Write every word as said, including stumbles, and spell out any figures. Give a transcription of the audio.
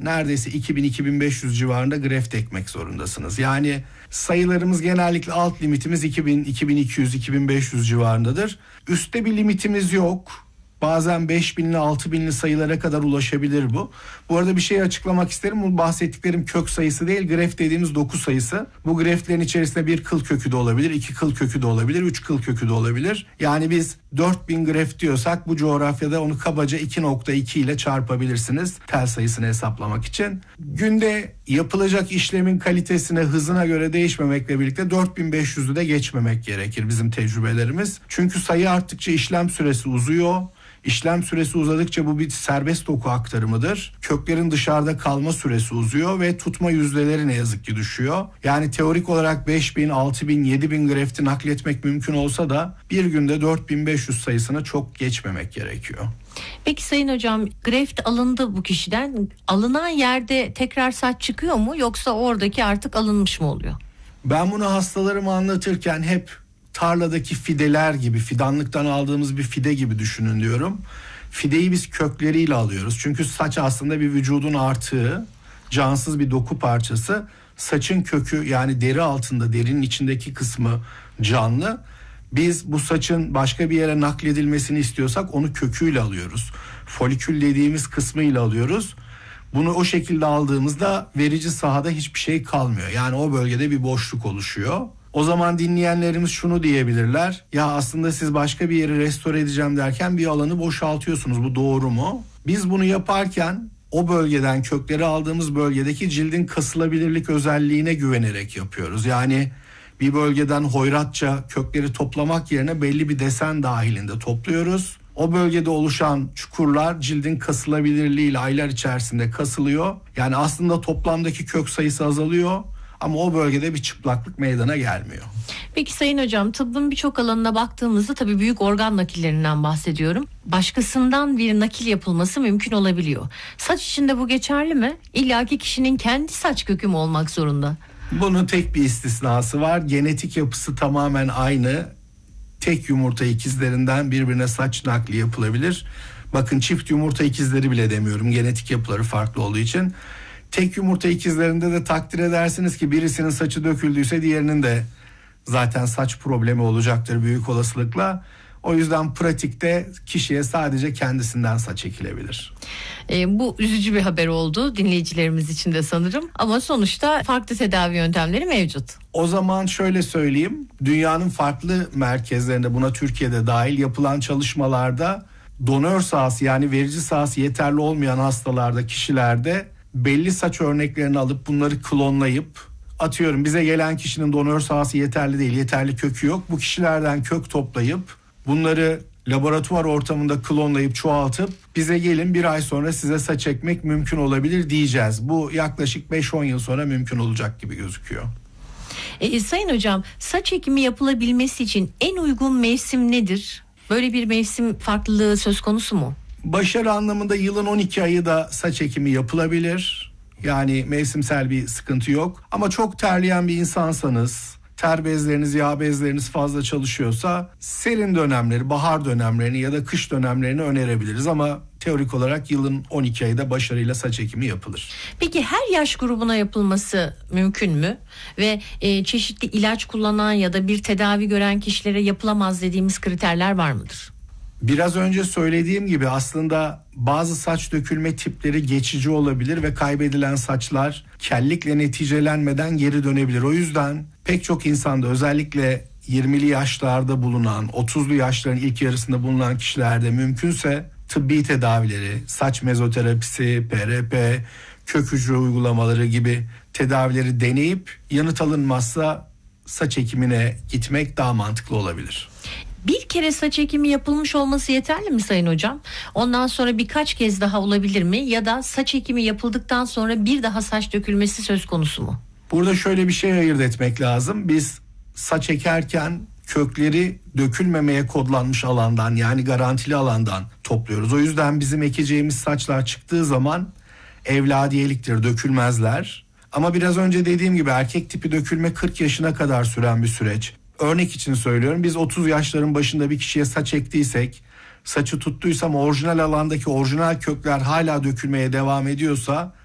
neredeyse iki bin iki bin beş yüz civarında greft ekmek zorundasınız. Yani sayılarımız genellikle alt limitimiz iki bin, iki bin iki yüz, iki bin beş yüz civarındadır. Üstte bir limitimiz yok. Bazen beş binli altı binli sayılara kadar ulaşabilir bu. Bu arada bir şey açıklamak isterim. Bu bahsettiklerim kök sayısı değil, greft dediğimiz doku sayısı. Bu greftlerin içerisinde bir kıl kökü de olabilir, iki kıl kökü de olabilir, üç kıl kökü de olabilir. Yani biz dört bin greft diyorsak bu coğrafyada onu kabaca iki nokta iki ile çarpabilirsiniz tel sayısını hesaplamak için. Günde yapılacak işlemin kalitesine, hızına göre değişmemekle birlikte dört bin beş yüzü de geçmemek gerekir bizim tecrübelerimiz. Çünkü sayı arttıkça işlem süresi uzuyor. İşlem süresi uzadıkça bu bir serbest doku aktarımıdır. Köklerin dışarıda kalma süresi uzuyor ve tutma yüzdeleri ne yazık ki düşüyor. Yani teorik olarak beş bin, altı bin, yedi bin grefti nakletmek mümkün olsa da bir günde dört bin beş yüz sayısına çok geçmemek gerekiyor. Peki Sayın Hocam, greft alındı bu kişiden. Alınan yerde tekrar saç çıkıyor mu, yoksa oradaki artık alınmış mı oluyor? Ben bunu hastalarıma anlatırken hep tarladaki fideler gibi, fidanlıktan aldığımız bir fide gibi düşünün diyorum. Fideyi biz kökleriyle alıyoruz. Çünkü saç aslında bir vücudun artığı, cansız bir doku parçası. Saçın kökü, yani deri altında, derinin içindeki kısmı canlı. Biz bu saçın başka bir yere nakledilmesini istiyorsak onu köküyle alıyoruz. Folikül dediğimiz kısmıyla alıyoruz. Bunu o şekilde aldığımızda verici sahada hiçbir şey kalmıyor. Yani o bölgede bir boşluk oluşuyor. O zaman dinleyenlerimiz şunu diyebilirler: ya aslında siz başka bir yeri restore edeceğim derken bir alanı boşaltıyorsunuz, bu doğru mu? Biz bunu yaparken o bölgeden, kökleri aldığımız bölgedeki cildin kasılabilirlik özelliğine güvenerek yapıyoruz. Yani bir bölgeden hoyratça kökleri toplamak yerine belli bir desen dahilinde topluyoruz. O bölgede oluşan çukurlar cildin kasılabilirliğiyle aylar içerisinde kasılıyor. Yani aslında toplamdaki kök sayısı azalıyor ama o bölgede bir çıplaklık meydana gelmiyor. Peki Sayın Hocam, tıbbın birçok alanına baktığımızda tabii büyük organ nakillerinden bahsediyorum. Başkasından bir nakil yapılması mümkün olabiliyor. Saç için de bu geçerli mi? İlla ki kişinin kendi saç kökü mü olmak zorunda? Bunun tek bir istisnası var. Genetik yapısı tamamen aynı. Tek yumurta ikizlerinden birbirine saç nakli yapılabilir. Bakın, çift yumurta ikizleri bile demiyorum, genetik yapıları farklı olduğu için. Tek yumurta ikizlerinde de takdir edersiniz ki birisinin saçı döküldüyse diğerinin de zaten saç problemi olacaktır büyük olasılıkla. O yüzden pratikte kişiye sadece kendisinden saç ekilebilir. E, bu üzücü bir haber oldu dinleyicilerimiz için de sanırım. Ama sonuçta farklı tedavi yöntemleri mevcut. O zaman şöyle söyleyeyim. Dünyanın farklı merkezlerinde, buna Türkiye'de dahil, yapılan çalışmalarda donör sahası, yani verici sahası yeterli olmayan hastalarda, kişilerde belli saç örneklerini alıp bunları klonlayıp, atıyorum bize gelen kişinin donör sahası yeterli değil, yeterli kökü yok. Bu kişilerden kök toplayıp bunları laboratuvar ortamında klonlayıp çoğaltıp bize gelin bir ay sonra size saç ekmek mümkün olabilir diyeceğiz. Bu yaklaşık beş on yıl sonra mümkün olacak gibi gözüküyor. E, Sayın Hocam, saç ekimi yapılabilmesi için en uygun mevsim nedir? Böyle bir mevsim farklılığı söz konusu mu? Başarı anlamında yılın on iki ayı da saç ekimi yapılabilir. Yani mevsimsel bir sıkıntı yok. Ama çok terleyen bir insansanız, ter bezleriniz, yağ bezleriniz fazla çalışıyorsa serin dönemleri, bahar dönemlerini ya da kış dönemlerini önerebiliriz. Ama teorik olarak yılın on iki ayı da başarıyla saç ekimi yapılır. Peki her yaş grubuna yapılması mümkün mü? Ve e, çeşitli ilaç kullanan ya da bir tedavi gören kişilere yapılamaz dediğimiz kriterler var mıdır? Biraz önce söylediğim gibi aslında bazı saç dökülme tipleri geçici olabilir ve kaybedilen saçlar kellikle neticelenmeden geri dönebilir. O yüzden pek çok insanda, özellikle yirmili yaşlarda bulunan, otuzlu yaşların ilk yarısında bulunan kişilerde mümkünse tıbbi tedavileri, saç mezoterapisi, P R P, kök hücre uygulamaları gibi tedavileri deneyip yanıt alınmazsa saç ekimine gitmek daha mantıklı olabilir. Bir kere saç ekimi yapılmış olması yeterli mi Sayın Hocam? Ondan sonra birkaç kez daha olabilir mi? Ya da saç ekimi yapıldıktan sonra bir daha saç dökülmesi söz konusu mu? Burada şöyle bir şey ayırt etmek lazım. Biz saç ekerken kökleri dökülmemeye kodlanmış alandan, yani garantili alandan topluyoruz. O yüzden bizim ekeceğimiz saçlar çıktığı zaman evladiyeliktir, dökülmezler. Ama biraz önce dediğim gibi erkek tipi dökülme kırk yaşına kadar süren bir süreç. Örnek için söylüyorum, biz otuz yaşların başında bir kişiye saç ektiysek, saçı tuttuysam orijinal alandaki orijinal kökler hala dökülmeye devam ediyorsa